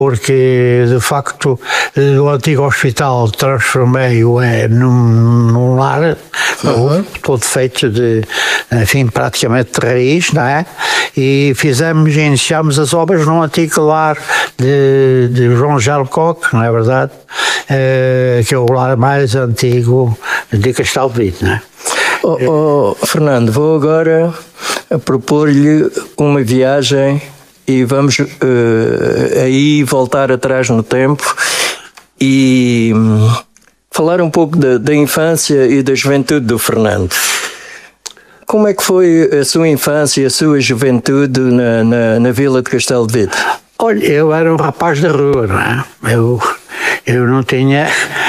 porque de facto o antigo hospital transformei-o num lar todo feito de, enfim, praticamente de raiz, não é? E iniciámos as obras num antigo lar de João Jalcoque, não é verdade? Que é o lar mais antigo de Castelo de Vide, não é? Fernando, vou agora propor-lhe uma viagem e vamos aí voltar atrás no tempo e falar um pouco da infância e da juventude do Fernando. Como é que foi a sua infância e a sua juventude na vila de Castelo de Vide? Olha, eu era um rapaz da rua, não é? Eu não tinha,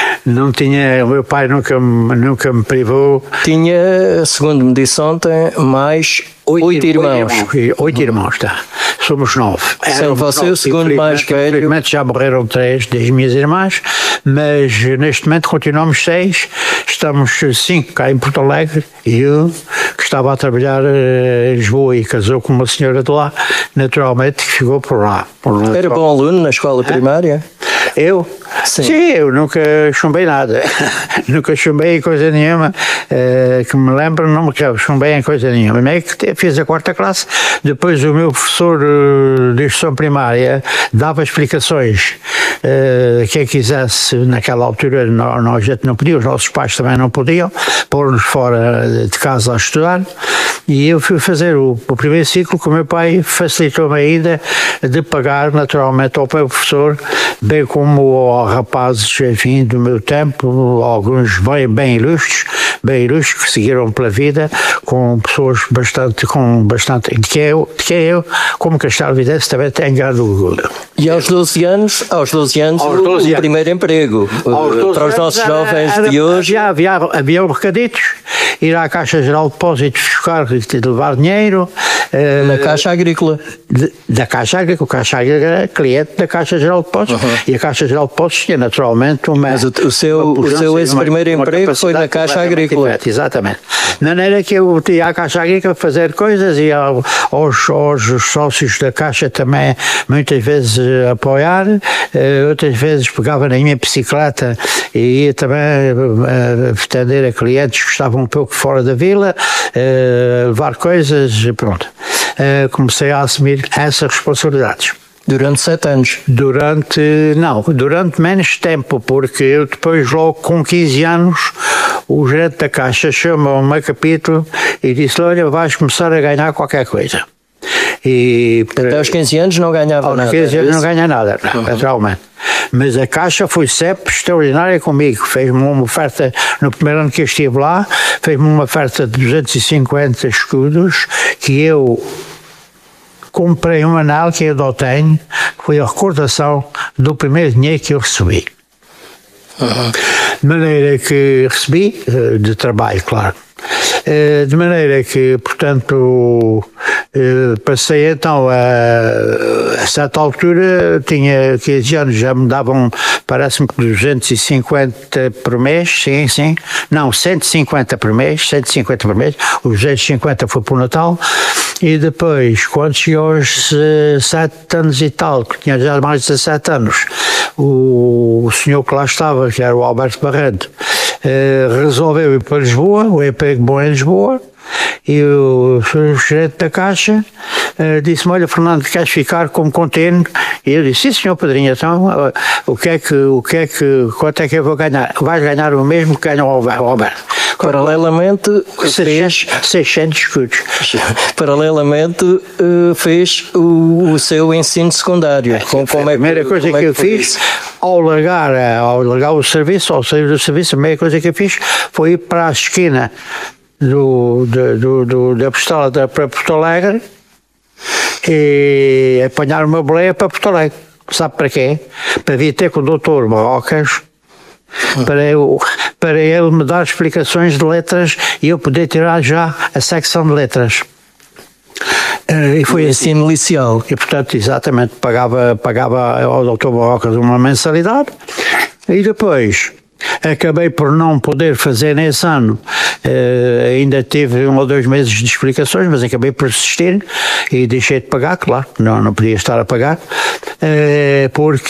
o meu pai nunca me privou. Tinha, segundo me disse ontem, mais 8 irmãos. 8 irmãos, tá. Somos 9. Sendo você o segundo mais velho. Infelizmente já morreram 3 das minhas irmãs, mas neste momento continuamos 6. Estamos 5 cá em Porto Alegre e eu, que estava a trabalhar em Lisboa e casou com uma senhora de lá, naturalmente que ficou por lá. Era bom aluno na escola primária? Eu? Sim, eu nunca chumbei nada. Nunca chumbei em coisa nenhuma. Que me lembro, não me chumbei em coisa nenhuma. Fiz a 4ª classe. Depois o meu professor de instrução primária dava explicações. Quem quisesse, naquela altura, nós não podíamos, os nossos pais também não podiam, pôr-nos fora de casa a estudar. E eu fui fazer o primeiro ciclo que o meu pai facilitou-me ainda de pagar naturalmente ao professor, bem como aos rapazes, enfim, do meu tempo, alguns bem ilustres que seguiram pela vida, com pessoas bastante de que eu, como Castelo Vidense, também tenho grande orgulho. E aos 12 anos, o primeiro emprego, para os nossos jovens de hoje? Havia recaditos, ir à Caixa Geral de Depósitos buscar, levar dinheiro. Na Caixa Agrícola? Da Caixa Agrícola. A Caixa Agrícola era cliente da Caixa Geral de Depósitos. E a Caixa Geral de Depósitos tinha naturalmente uma... Mas o seu esse primeiro emprego foi na Caixa Agrícola? Exatamente. De maneira que eu ia à Caixa Agrícola fazer coisas e aos sócios da Caixa também muitas vezes apoiar, outras vezes pegava na minha bicicleta e ia também atender a clientes que estavam um pouco fora da vila, levar coisas, pronto. Comecei a assumir essas responsabilidades. Durante 7 anos? Durante menos tempo, porque eu depois, logo com 15 anos, o gerente da Caixa chamou-me a capítulo e disse: olha, vais começar a ganhar qualquer coisa. E até aos 15 anos não ganhava nada? Aos 15 anos não ganha nada, naturalmente. Mas a Caixa foi sempre extraordinária comigo. Fez-me uma oferta, no primeiro ano que eu estive lá, fez-me uma oferta de 250 escudos, que eu comprei um anel que eu não tenho, que foi a recordação do primeiro dinheiro que eu recebi. De maneira que recebi, de trabalho, claro. De maneira que, portanto, passei então a certa altura, tinha 15 anos, já me davam, parece-me que 250 por mês, sim, não, 150 por mês, os 250 foi para o Natal, e depois, quando chegou aos 7 anos e tal, que tinha já mais de 17 anos, o senhor que lá estava, que era o Alberto Barreto, resolveu ir para Lisboa, o emprego bom em Lisboa, e o gerente da Caixa disse-me: olha, Fernando, queres ficar como contente? E eu disse: sim, senhor padrinho, então quanto é que eu vou ganhar? Vais ganhar o mesmo que ganha o Alberto. Paralelamente, 600 escudos. Paralelamente, fez o seu ensino secundário. A primeira coisa que eu fiz, ao largar o serviço, ao sair do serviço, a primeira coisa que eu fiz foi ir para a esquina da Pistola para Porto Alegre e apanhar uma boleia para Porto Alegre. Sabe para quê? Para vir ter com o doutor Marrocas, para ele me dar explicações de letras e eu poder tirar já a secção de letras. E foi assim inicial. E portanto, exatamente, pagava ao Dr. Marrocas uma mensalidade e depois acabei por não poder fazer nesse ano. Ainda tive 1 ou 2 meses de explicações, mas acabei por persistir e deixei de pagar, claro, não podia estar a pagar, porque